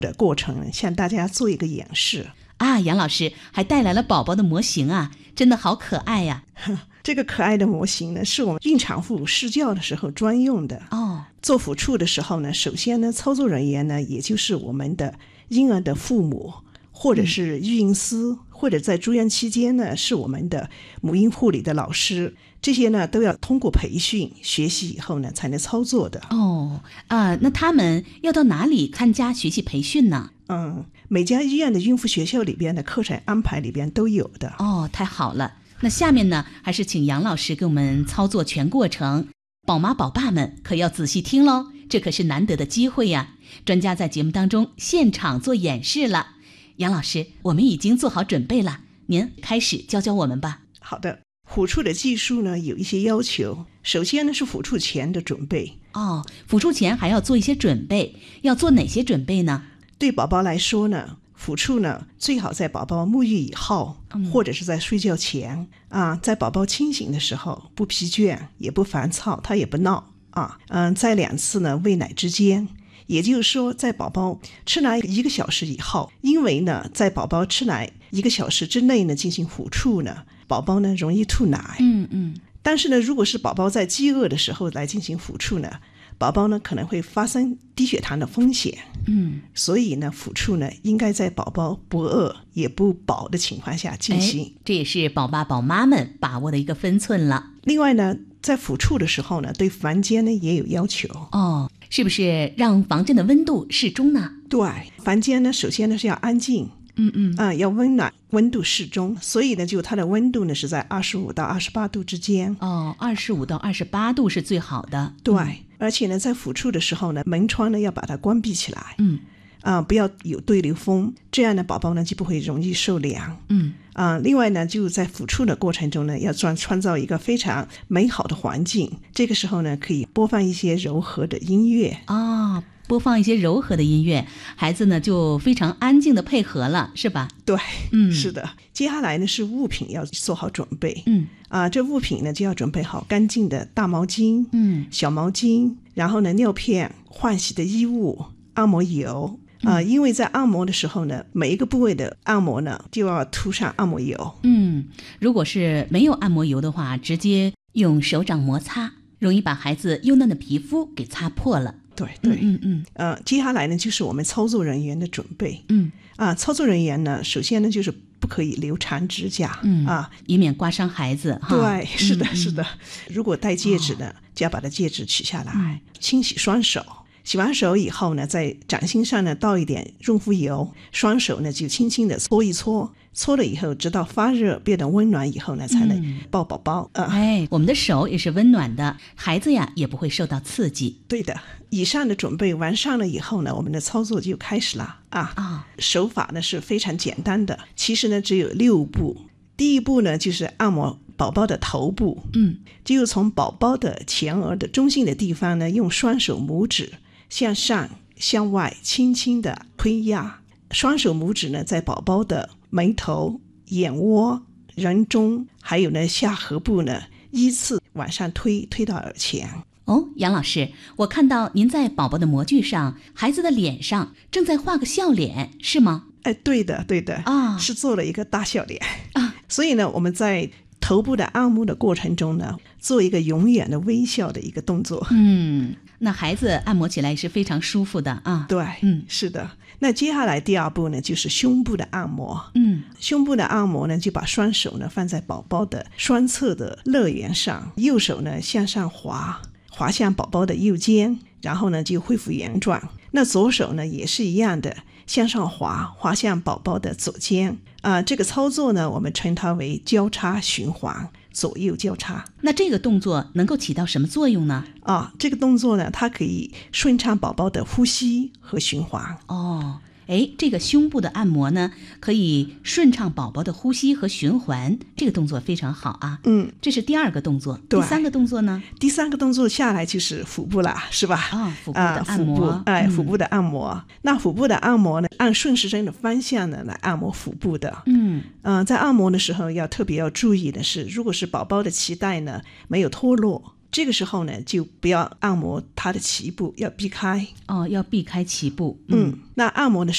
的过程向大家做一个演示啊。杨老师还带来了宝宝的模型啊，真的好可爱呀。 这个可爱的模型呢，是我们孕产妇施教的时候专用的哦。 做抚触的时候呢，首先呢，操作人员呢，也就是我们的婴儿的父母，或者是育婴师，或者在住院期间呢，是我们的母婴护理的老师，这些呢都要通过培训学习以后呢，才能操作的。 那他们要到哪里参加学习培训呢？ 每家医院的孕妇学校里边的课程安排里边都有的。 太好了。那下面呢，还是请杨老师给我们操作全过程，宝妈宝爸们可要仔细听喽，这可是难得的机会呀。专家在节目当中现场做演示了。杨老师，我们已经做好准备了，您开始教教我们吧。 好的。抚触的技术呢有一些要求，首先呢是抚触前的准备。 抚触前还要做一些准备，要做哪些准备呢？ 对宝宝来说呢，抚触呢最好在宝宝沐浴以后，或者是在睡觉前在宝宝清醒的时候，不疲倦也不烦躁，他也不闹在2次呢喂奶之间，也就是说在宝宝吃奶1个小时以后，因为呢在宝宝吃奶1个小时之内呢进行抚触呢，宝宝呢容易吐奶。但是呢，如果是宝宝在饥饿的时候来进行抚触呢，宝宝呢可能会发生低血糖的风险。所以呢，抚触呢应该在宝宝不饿也不饱的情况下进行。 这也是宝爸宝妈们把握的一个分寸了。 另外呢，在抚触的时候呢，对房间呢也有要求。 是不是让房间的温度适中呢？ 对，房间呢首先呢是要安静。要温暖，温度适中，所以呢，就它的温度呢是在25到28度之间。 25到28度是最好的。 对，而且呢，在抚触的时候呢，门窗呢要把它关闭起来。不要有对流风，这样呢，宝宝呢就不会容易受凉。另外呢，就在抚触的过程中呢，要创造一个非常美好的环境。这个时候呢，可以播放一些柔和的音乐。 播放一些柔和的音乐，孩子呢就非常安静的配合了，是吧？ 对，是的。接下来呢是物品要做好准备。这物品呢就要准备好干净的大毛巾、小毛巾，然后呢尿片、换洗的衣物、按摩油。因为在按摩的时候呢，每一个部位的按摩呢就要涂上按摩油。 如果是没有按摩油的话，直接用手掌摩擦，容易把孩子幼嫩的皮肤给擦破了。 对，接下来呢就是我们操作人员的准备。操作人员呢，首先呢就是不可以留长指甲， 以免刮伤孩子。 对，是的，是的。如果戴戒指呢，就要把它戒指取下来，清洗双手。洗完手以后呢，在掌心上呢倒一点润肤油，双手呢就轻轻的搓一搓，搓了以后直到发热变得温暖以后呢，才能抱宝宝。 我们的手也是温暖的，孩子呀也不会受到刺激。 对的，以上的准备完善了以后呢，我们的操作就开始了。手法呢是非常简单的，其实呢只有6步。第一步呢就是按摩宝宝的头部，就从宝宝的前额的中心的地方呢，用双手拇指向上向外轻轻的推压，双手拇指呢在宝宝的眉头、眼窝、人中还有呢下颌部呢依次往上推到耳前。 杨老师，我看到您在宝宝的模具上，孩子的脸上正在画个笑脸，是吗？ 对的是做了一个大笑脸。所以呢，我们在头部的按摩的过程中呢，做一个永远的微笑的一个动作。 那孩子按摩起来是非常舒服的啊。 对，是的。那接下来第2步呢，就是胸部的按摩。胸部的按摩呢，就把双手呢放在宝宝的双侧的肋缘上，右手呢向上滑向宝宝的右肩，然后呢就恢复原状。那左手呢也是一样的，向上滑向宝宝的左肩。这个操作呢，我们称它为交叉循环，左右交叉。 那这个动作能够起到什么作用呢？ 这个动作呢，它可以顺畅宝宝的呼吸和循环。 这个胸部的按摩呢，可以顺畅宝宝的呼吸和循环，这个动作非常好啊。这是第2个动作。第3个动作呢？ 第3个动作下来就是腹部了，是吧？ 腹部的按摩。 腹部的按摩。那腹部的按摩呢，按顺时针的方向呢来按摩腹部的。在按摩的时候特别要注意的是，如果是宝宝的脐带呢没有脱落，这个时候呢就不要按摩他的脐部，要避开。 要避开脐部。 那按摩的